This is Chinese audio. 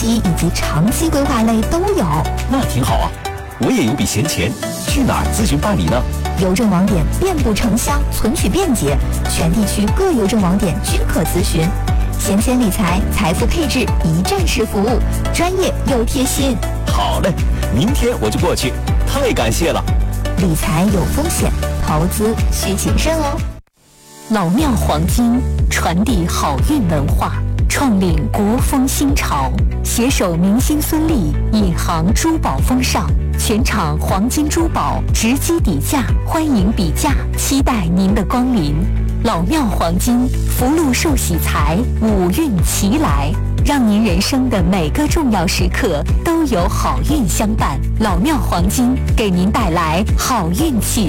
期以及长期规划类都有。 那挺好啊，我也有笔闲钱，去哪儿咨询办理呢？ 邮政网点遍布城乡，存取便捷，全地区各邮政网点均可咨询。闲钱理财、财富配置一站式服务，专业又贴心。 好嘞，明天我就过去，太感谢了。 理财有风险，投资需谨慎哦。 老庙黄金传递好运文化，创领国风新潮，携手明星孙俪，引航珠宝风尚。全场黄金珠宝直击底价，欢迎比价，期待您的光临。老庙黄金，福禄寿喜财，五运齐来，让您人生的每个重要时刻都有好运相伴。老庙黄金给您带来好运气。